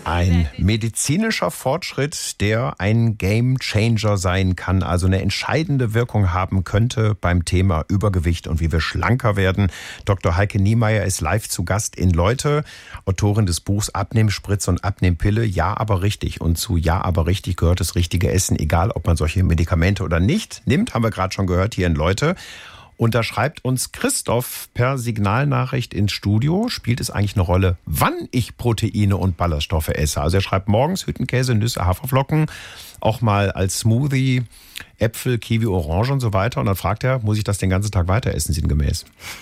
Ein medizinischer Fortschritt, der ein Gamechanger sein kann, also eine entscheidende Wirkung haben könnte beim Thema Übergewicht und wie wir schlanker werden. Dr. Heike Niemeyer ist live zu Gast in Leute, Autorin des Buchs Abnehmspritze und Abnehmpille. Ja, aber richtig. Und zu Ja, aber richtig gehört das richtige Essen, egal ob man solche Medikamente oder nicht nimmt, haben wir gerade schon gehört hier in Leute. Und da schreibt uns Christoph per Signalnachricht ins Studio, spielt es eigentlich eine Rolle, wann ich Proteine und Ballaststoffe esse. Also er schreibt morgens Hüttenkäse, Nüsse, Haferflocken, auch mal als Smoothie, Äpfel, Kiwi, Orange und so weiter. Und dann fragt er, muss ich das den ganzen Tag weiter essen, sinngemäß?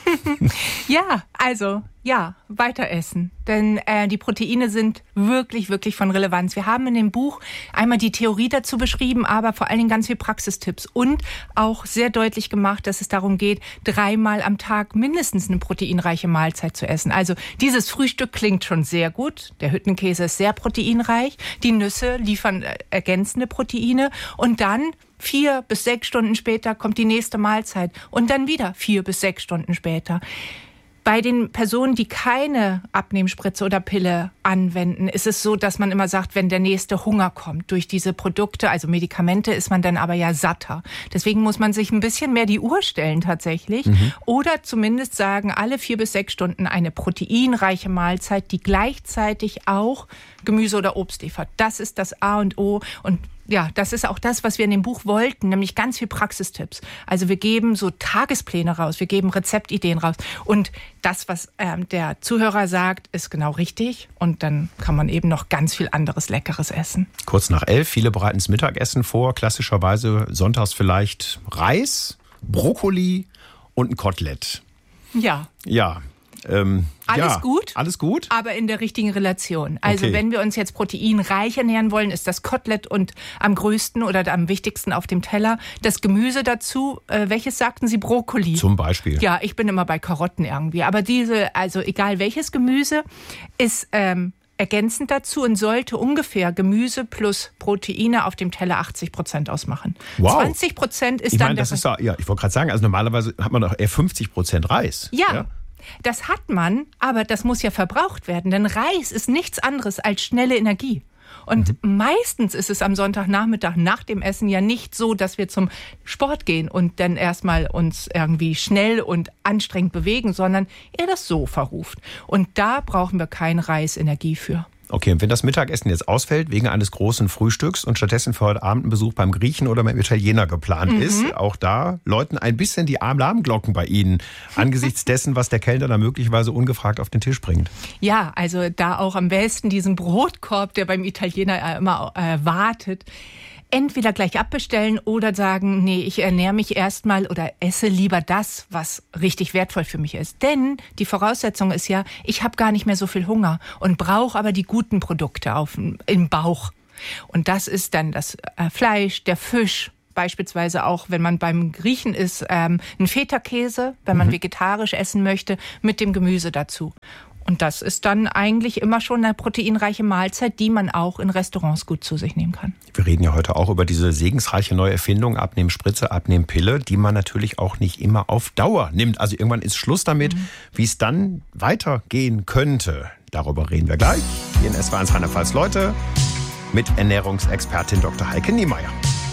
Ja, weiter essen. Denn die Proteine sind wirklich, wirklich von Relevanz. Wir haben in dem Buch einmal die Theorie dazu beschrieben, aber vor allen Dingen ganz viel Praxistipps und auch sehr deutlich gemacht, dass es darum geht, 3-mal am Tag mindestens eine proteinreiche Mahlzeit zu essen. Also dieses Frühstück klingt schon sehr gut. Der Hüttenkäse ist sehr proteinreich. Die Nüsse liefern ergänzende Proteine. Und dann 4 bis 6 Stunden später kommt die nächste Mahlzeit. Und dann wieder 4 bis 6 Stunden später. Bei den Personen, die keine Abnehmspritze oder Pille anwenden, ist es so, dass man immer sagt, wenn der nächste Hunger kommt durch diese Produkte, also Medikamente, ist man dann aber ja satter. Deswegen muss man sich ein bisschen mehr die Uhr stellen tatsächlich. Oder zumindest sagen, alle 4 bis 6 Stunden eine proteinreiche Mahlzeit, die gleichzeitig auch Gemüse oder Obst liefert. Das ist das A und O. Und ja, das ist auch das, was wir in dem Buch wollten, nämlich ganz viel Praxistipps. Also wir geben so Tagespläne raus, wir geben Rezeptideen raus. Und das, was der Zuhörer sagt, ist genau richtig. Und dann kann man eben noch ganz viel anderes Leckeres essen. Kurz nach 11, viele bereiten das Mittagessen vor. Klassischerweise sonntags vielleicht Reis, Brokkoli und ein Kotelett. Ja. Ja. Alles gut? Alles gut? Aber in der richtigen Relation. Also Okay. wenn wir uns jetzt proteinreich ernähren wollen, ist das Kotelett und am größten oder am wichtigsten auf dem Teller. Das Gemüse dazu, welches sagten Sie? Brokkoli. Zum Beispiel. Ja, ich bin immer bei Karotten irgendwie. Aber also egal welches Gemüse, ist ergänzend dazu und sollte ungefähr Gemüse plus Proteine auf dem Teller 80% ausmachen. Wow. 20% ist Ich dann meine, das ist ja, ich wollte gerade sagen, also normalerweise hat man doch eher 50% Reis. Ja. Das hat man, aber das muss ja verbraucht werden. Denn Reis ist nichts anderes als schnelle Energie. Und meistens ist es am Sonntagnachmittag nach dem Essen ja nicht so, dass wir zum Sport gehen und dann erstmal uns irgendwie schnell und anstrengend bewegen, sondern eher das Sofa ruft. Und da brauchen wir keine Reisenergie für. Okay, und wenn das Mittagessen jetzt ausfällt wegen eines großen Frühstücks und stattdessen für heute Abend ein Besuch beim Griechen oder beim Italiener geplant ist, auch da läuten ein bisschen die Alarmglocken bei Ihnen angesichts dessen, was der Kellner da möglicherweise ungefragt auf den Tisch bringt. Ja, also da auch am besten diesen Brotkorb, der beim Italiener immer wartet, entweder gleich abbestellen oder sagen, nee, ich ernähre mich erstmal oder esse lieber das, was richtig wertvoll für mich ist. Denn die Voraussetzung ist ja, ich habe gar nicht mehr so viel Hunger und brauche aber die guten Produkte im Bauch. Und das ist dann das Fleisch, der Fisch, beispielsweise auch, wenn man beim Griechen ist, ein Feta-Käse, wenn man vegetarisch essen möchte, mit dem Gemüse dazu. Und das ist dann eigentlich immer schon eine proteinreiche Mahlzeit, die man auch in Restaurants gut zu sich nehmen kann. Wir reden ja heute auch über diese segensreiche neue Erfindung, Abnehmspritze, Abnehmpille, die man natürlich auch nicht immer auf Dauer nimmt. Also irgendwann ist Schluss damit, wie es dann weitergehen könnte. Darüber reden wir gleich hier in SWR1 Rheinland-Pfalz Leute mit Ernährungsexpertin Dr. Heike Niemeyer.